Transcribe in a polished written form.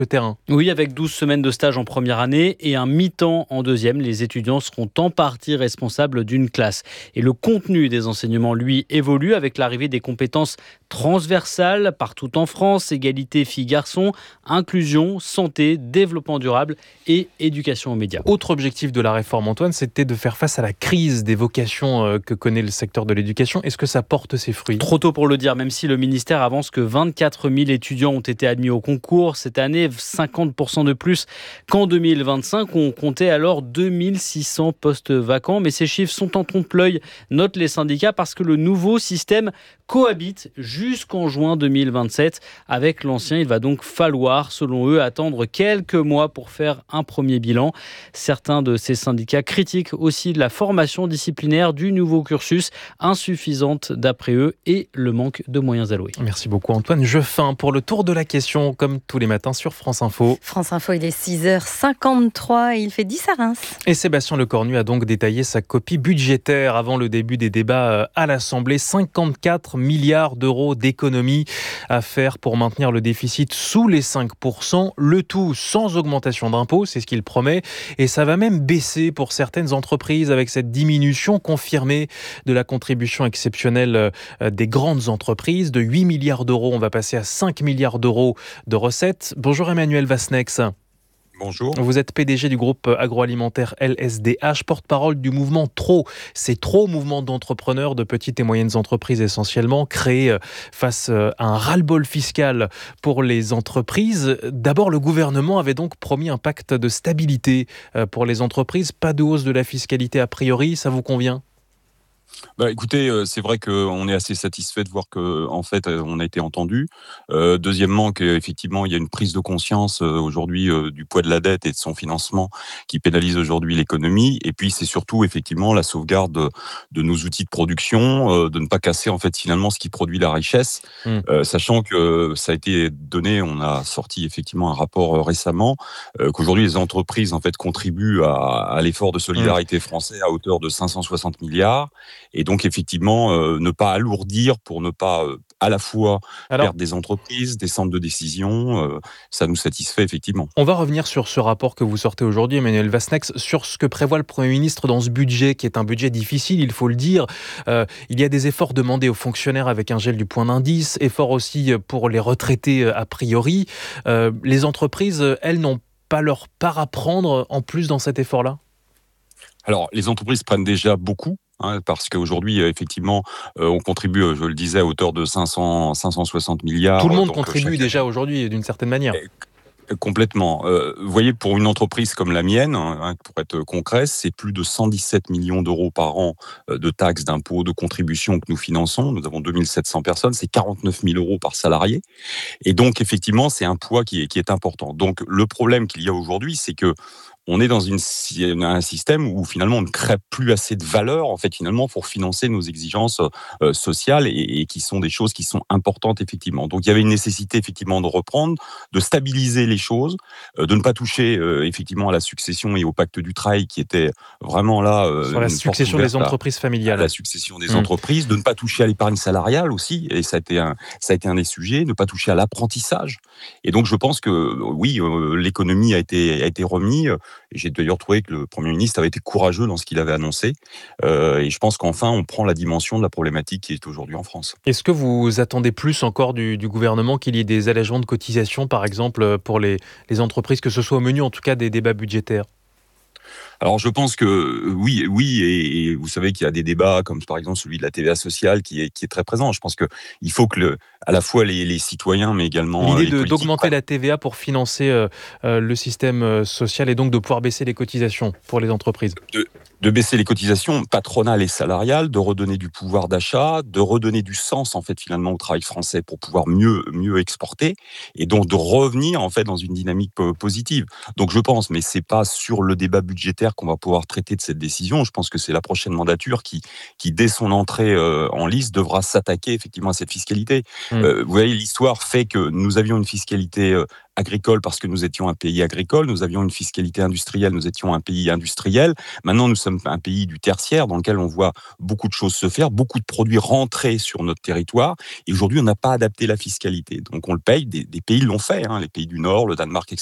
le terrain. Oui, avec 12 semaines de stage en première année et un mi-temps en deuxième, les étudiants seront en partie responsables d'une classe. Et le contenu des enseignements, lui, évolue avec l'arrivée des compétences transversales partout en France, égalité filles-garçons, inclusion, santé, développement durable et éducation aux médias. Autre objectif de la réforme, Antoine, c'était de faire face à la crise des vocations que connaît le secteur de l'éducation. Est-ce que ça porte ses fruits ? Trop tôt pour le dire, même si le ministère avance que 24 000 étudiants ont été admis au concours cette année, 50% de plus qu'en 2025. On comptait alors 2600 postes vacants, mais ces chiffres sont en trompe-l'œil, notent les syndicats, parce que le nouveau système cohabite jusqu'en juin 2027 avec l'ancien. Il va donc falloir, selon eux, attendre quelques mois pour faire un premier bilan. Certains de ces syndicats critiquent aussi la formation disciplinaire du nouveau cursus, insuffisante d'après eux, et le manque de moyens alloués. Merci beaucoup Antoine Jeffin pour le tour de la question, comme tous les matins sur France Info. France Info, il est 6h53 et il fait 10 à Reims. Et Sébastien Lecornu a donc détaillé sa copie budgétaire avant le début des débats à l'Assemblée. 54 milliards d'euros d'économies à faire pour maintenir le déficit sous les 5%, le tout sans augmentation d'impôts, c'est ce qu'il promet. Et ça va même baisser pour certaines entreprises avec cette diminution confirmée de la contribution exceptionnelle des grandes entreprises. De 8 milliards d'euros, on va passer à 5 milliards d'euros de recettes. Bonjour Emmanuel Vasnex. Bonjour. Vous êtes PDG du groupe agroalimentaire LSDH, porte-parole du mouvement TRO. C'est TRO, mouvement d'entrepreneurs de petites et moyennes entreprises essentiellement, créé face à un ras-le-bol fiscal pour les entreprises. D'abord, le gouvernement avait donc promis un pacte de stabilité pour les entreprises. Pas de hausse de la fiscalité a priori, ça vous convient ? Écoutez, c'est vrai qu'on est assez satisfait de voir que, en fait, on a été entendu. Deuxièmement, qu'effectivement, il y a une prise de conscience aujourd'hui du poids de la dette et de son financement qui pénalise aujourd'hui l'économie. Et puis, c'est surtout effectivement la sauvegarde de nos outils de production, de ne pas casser en fait finalement ce qui produit la richesse, sachant que ça a été donné. On a sorti effectivement un rapport récemment qu'aujourd'hui les entreprises en fait contribuent à l'effort de solidarité français à hauteur de 560 milliards. Et donc, effectivement, ne pas alourdir pour ne pas à la fois perdre des entreprises, des centres de décision, ça nous satisfait effectivement. On va revenir sur ce rapport que vous sortez aujourd'hui, Emmanuel Vasnex, sur ce que prévoit le Premier ministre dans ce budget, qui est un budget difficile, il faut le dire. Il y a des efforts demandés aux fonctionnaires avec un gel du point d'indice, efforts aussi pour les retraités a priori. Les entreprises, elles, n'ont pas leur part à prendre en plus dans cet effort-là ? Alors, les entreprises prennent déjà beaucoup. Parce qu'aujourd'hui, effectivement, on contribue, je le disais, à hauteur de 560 milliards. Tout le monde contribue déjà aujourd'hui, d'une certaine manière. Complètement. Vous voyez, pour une entreprise comme la mienne, pour être concret, c'est plus de 117 millions d'euros par an de taxes, d'impôts, de contributions que nous finançons. Nous avons 2700 personnes, c'est 49 000 euros par salarié. Et donc, effectivement, c'est un poids qui est important. Donc, le problème qu'il y a aujourd'hui, c'est que on est dans un système où finalement on ne crée plus assez de valeur en fait finalement pour financer nos exigences sociales et qui sont des choses qui sont importantes effectivement. Donc il y avait une nécessité effectivement de reprendre, de stabiliser les choses, de ne pas toucher effectivement à la succession et au pacte du travail qui était vraiment là sur la succession des entreprises familiales. La succession des entreprises, de ne pas toucher à l'épargne salariale aussi, et ça a été un des sujets, ne pas toucher à l'apprentissage. Et donc je pense que oui, l'économie a été remise. Et j'ai d'ailleurs trouvé que le Premier ministre avait été courageux dans ce qu'il avait annoncé. Et je pense qu'enfin, on prend la dimension de la problématique qui est aujourd'hui en France. Est-ce que vous attendez plus encore du gouvernement qu'il y ait des allègements de cotisations, par exemple, pour les entreprises, que ce soit au menu, en tout cas, des débats budgétaires ? Alors je pense que oui, et vous savez qu'il y a des débats comme par exemple celui de la TVA sociale qui est très présent. Je pense que il faut que à la fois les citoyens, mais également l'idée d'augmenter la TVA pour financer le système social et donc de pouvoir baisser les cotisations pour les entreprises. De baisser les cotisations patronales et salariales, de redonner du pouvoir d'achat, de redonner du sens en fait finalement au travail français pour pouvoir mieux exporter et donc de revenir en fait dans une dynamique positive. Donc je pense, mais c'est pas sur le débat budgétaire qu'on va pouvoir traiter de cette décision. Je pense que c'est la prochaine mandature qui dès son entrée en lice devra s'attaquer effectivement à cette fiscalité. Vous voyez, l'histoire fait que nous avions une fiscalité agricole parce que nous étions un pays agricole, nous avions une fiscalité industrielle, nous étions un pays industriel. Maintenant, nous sommes un pays du tertiaire dans lequel on voit beaucoup de choses se faire, beaucoup de produits rentrer sur notre territoire. Et aujourd'hui, on n'a pas adapté la fiscalité. Donc, on le paye. Des pays l'ont fait, hein, les pays du Nord, le Danemark,